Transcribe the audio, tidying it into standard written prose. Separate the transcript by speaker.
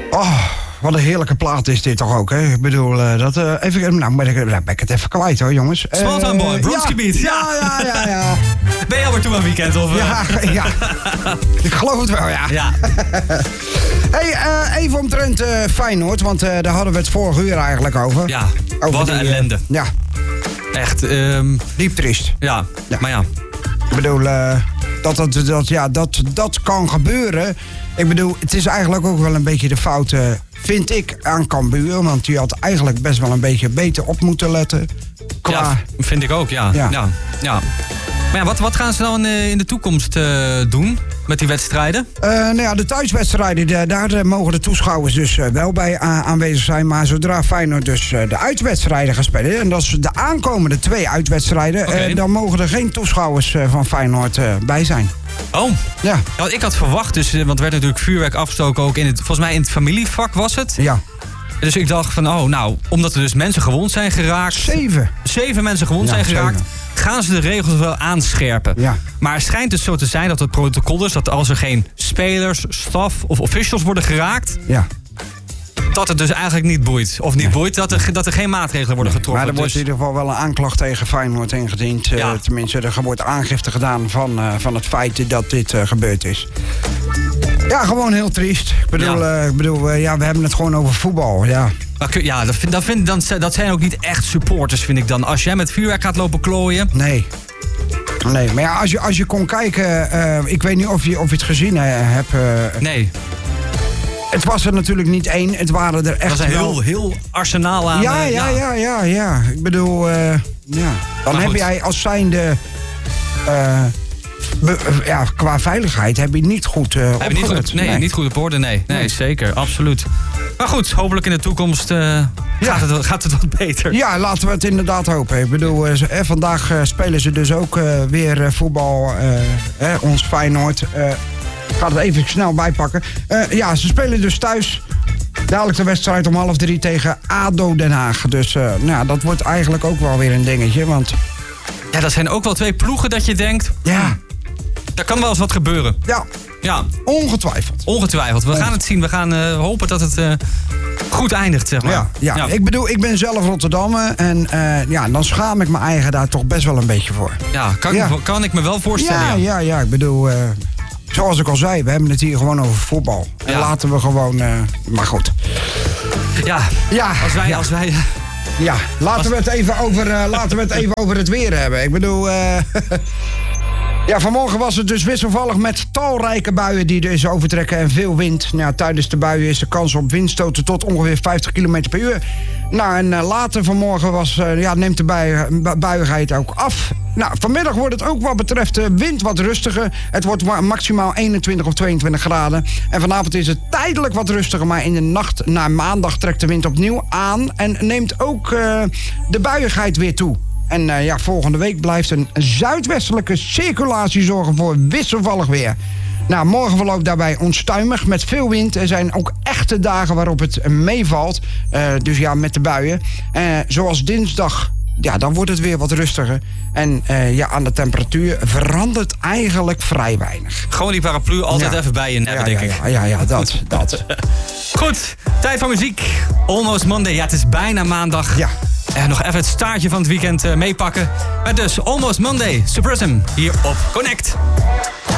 Speaker 1: Oh, wat een heerlijke plaat is dit toch ook, hè? Ik bedoel, ben ik het even kwijt hoor, jongens.
Speaker 2: Small Town Boy, Bronxgebied.
Speaker 1: Ja.
Speaker 2: Ben je alweer toe aan weekend? Of,
Speaker 1: Ja. Ik geloof het wel, ja. Hey, even omtrent Feyenoord, want daar hadden we het vorige uur eigenlijk over.
Speaker 2: Ja,
Speaker 1: over
Speaker 2: wat een ellende.
Speaker 1: Ja.
Speaker 2: Echt.
Speaker 1: Diep triest.
Speaker 2: Ja, maar ja.
Speaker 1: Ik bedoel, dat kan gebeuren. Ik bedoel, het is eigenlijk ook wel een beetje de fout, vind ik, aan Cambuur. Want die had eigenlijk best wel een beetje beter op moeten letten.
Speaker 2: Ja, vind ik ook, ja. Maar ja, wat gaan ze dan in de toekomst doen met die wedstrijden?
Speaker 1: De thuiswedstrijden, daar mogen de toeschouwers dus wel bij aanwezig zijn. Maar zodra Feyenoord dus de uitwedstrijden gaat spelen, en dat is de aankomende 2 uitwedstrijden, dan mogen er geen toeschouwers van Feyenoord bij zijn.
Speaker 2: Oh,
Speaker 1: ja.
Speaker 2: Want ik had verwacht, dus, want er werd natuurlijk vuurwerk afgestoken ook volgens mij in het familievak was het.
Speaker 1: Ja.
Speaker 2: Dus ik dacht van, omdat er dus mensen gewond zijn geraakt. 7 mensen gewond zijn geraakt. Gaan ze de regels wel aanscherpen. Ja. Maar het schijnt dus zo te zijn dat het protocol is dat als er geen spelers, staf of officials worden geraakt, dat het dus eigenlijk niet boeit. Of niet boeit, dat er geen maatregelen worden getroffen.
Speaker 1: Maar er wordt in ieder geval wel een aanklacht tegen Feyenoord ingediend. Tenminste, er wordt aangifte gedaan van het feit dat dit gebeurd is. Ja, gewoon heel triest. Ik bedoel, we hebben het gewoon over voetbal, ja.
Speaker 2: Ja, dat zijn ook niet echt supporters, vind ik dan. Als jij met vuurwerk gaat lopen klooien.
Speaker 1: Nee, maar ja, als je kon kijken, ik weet niet of je het gezien hebt.
Speaker 2: Nee.
Speaker 1: Het was er natuurlijk niet één, het waren er echt
Speaker 2: heel arsenaal aan.
Speaker 1: Ja. Ik bedoel, dan heb jij als zijnde, qua veiligheid heb je niet goed opgelet.
Speaker 2: Niet goed op orde, nee, zeker, absoluut. Maar goed, hopelijk in de toekomst gaat het wat beter.
Speaker 1: Ja, laten we het inderdaad hopen. Ik bedoel, vandaag spelen ze dus ook weer voetbal, ons Feyenoord. Ik ga het even snel bijpakken. Ze spelen dus thuis. Dadelijk de wedstrijd om 2:30 tegen ADO Den Haag. Dus dat wordt eigenlijk ook wel weer een dingetje. Want
Speaker 2: ja, dat zijn ook wel 2 ploegen dat je denkt. Ja. Daar kan wel eens wat gebeuren. Ja. Ongetwijfeld. We gaan het zien. We gaan hopen dat het goed eindigt, zeg maar.
Speaker 1: Ja. Ik bedoel, ik ben zelf Rotterdammer. En dan schaam ik me eigen daar toch best wel een beetje voor.
Speaker 2: Ja, kan ik me wel voorstellen.
Speaker 1: Ja. Ik bedoel, zoals ik al zei, we hebben het hier gewoon over voetbal. En laten we gewoon, maar goed.
Speaker 2: Als wij
Speaker 1: Ja, laten we het even over het weer hebben. Ik bedoel, vanmorgen was het dus wisselvallig met talrijke buien die dus overtrekken en veel wind. Tijdens de buien is de kans op windstoten tot ongeveer 50 km per uur. En later vanmorgen neemt de buiigheid ook af. Vanmiddag wordt het ook wat betreft de wind wat rustiger. Het wordt maximaal 21 of 22 graden. En vanavond is het tijdelijk wat rustiger. Maar in de nacht naar maandag trekt de wind opnieuw aan. En neemt ook de buiigheid weer toe. En volgende week blijft een zuidwestelijke circulatie zorgen voor wisselvallig weer. Morgen verloopt daarbij onstuimig met veel wind. Er zijn ook echte dagen waarop het meevalt. Dus met de buien. Zoals dinsdag. Dan wordt het weer wat rustiger. En aan de temperatuur verandert eigenlijk vrij weinig.
Speaker 2: Gewoon die paraplu altijd even bij je hebben, denk ik.
Speaker 1: Ja, dat.
Speaker 2: Goed, tijd voor muziek. Almost Monday. Ja, het is bijna maandag. Ja. Nog even het staartje van het weekend meepakken. Maar dus Almost Monday, Suprism, hier op Connect.